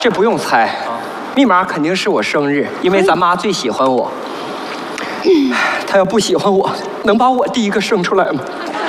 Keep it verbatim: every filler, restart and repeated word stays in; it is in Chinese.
这不用猜，密码肯定是我生日，因为咱妈最喜欢我。她要不喜欢我，能把我第一个生出来吗？